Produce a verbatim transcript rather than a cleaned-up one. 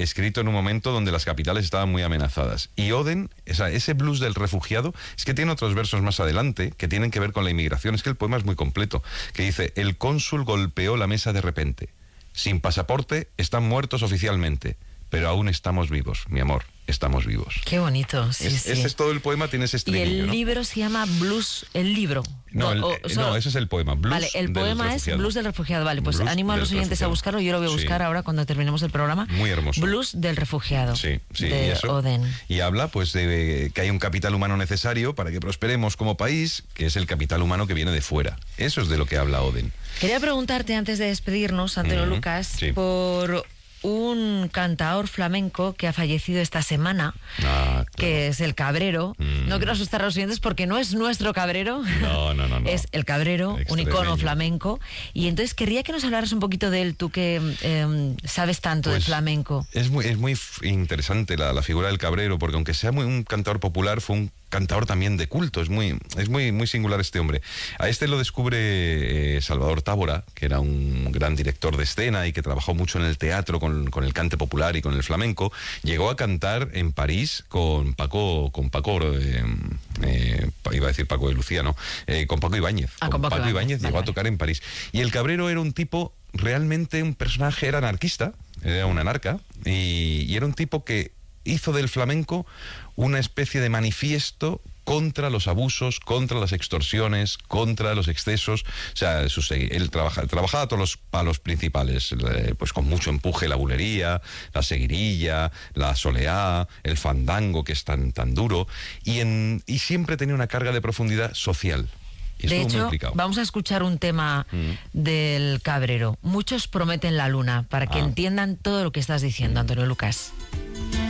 escrito en un momento donde las capitales estaban muy amenazadas. Y Oden, esa, ese blues del refugiado, es que tiene otros versos más adelante que tienen que ver con la inmigración. Es que el poema es muy completo, que dice: el cónsul golpeó la mesa de repente. Sin pasaporte, están muertos oficialmente, pero aún estamos vivos, mi amor, estamos vivos. Qué bonito, sí, es, sí. Ese es todo el poema, tiene ese Y estribillo, el ¿no? libro se llama Blues, el libro. No, el, o, eh, solo... no, ese es el poema, Blues Vale, el del poema es refugiado. Blues del refugiado. Vale, pues Blues animo a los del oyentes refugiado. a buscarlo. Yo lo voy a buscar Sí. ahora cuando terminemos el programa. Muy hermoso. Blues del refugiado. Sí, sí, de y eso. Oden. Y habla pues de que hay un capital humano necesario para que prosperemos como país, que es el capital humano que viene de fuera. Eso es de lo que habla Oden. Quería preguntarte antes de despedirnos, Antonio Mm-hmm. Lucas, Sí. por un cantaor flamenco que ha fallecido esta semana, Ah, claro. que es el Cabrero. Mm. No quiero asustar a los oyentes porque no es nuestro Cabrero. No, no, no, no. Es el Cabrero, un icono Extremeño. flamenco. Y entonces querría que nos hablaras un poquito de él, tú que eh, sabes tanto Pues, de flamenco. Es muy, es muy f- interesante la, la figura del Cabrero, porque aunque sea muy un cantador popular, fue un cantador también de culto. Es muy, es muy, muy singular este hombre. A este lo descubre eh, Salvador Tábora, que era un gran director de escena y que trabajó mucho en el teatro con, con el cante popular y con el flamenco. Llegó a cantar en París con Paco, con Paco, eh, eh, iba a decir Paco de Lucía, ¿no? Eh, con Paco Ibáñez. Ah, con con Paco Paco Ibáñez, Ibáñez llegó vale, a tocar en París. Y el Cabrero era un tipo, realmente un personaje, era anarquista, era un anarca, y, y era un tipo que hizo del flamenco una especie de manifiesto contra los abusos, contra las extorsiones, contra los excesos. O sea, sus, él trabaja, trabajaba todos los palos principales, eh, pues con mucho empuje, la bulería, la seguirilla, la soleá, el fandango, que es tan, tan duro, y, en, y siempre tenía una carga de profundidad social. Y De estuvo muy hecho, implicado. vamos a escuchar un tema Mm. del Cabrero. Muchos prometen la luna, para que Ah. entiendan todo lo que estás diciendo, Antonio Lucas.